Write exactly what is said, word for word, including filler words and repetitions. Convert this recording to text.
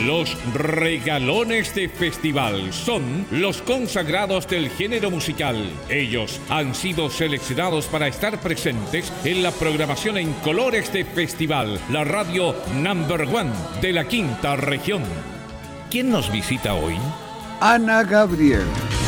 Los regalones de festival son los consagrados del género musical. Ellos han sido seleccionados para estar presentes en la programación en colores de festival, la radio number one de la quinta región. ¿Quién nos visita hoy? Ana Gabriel.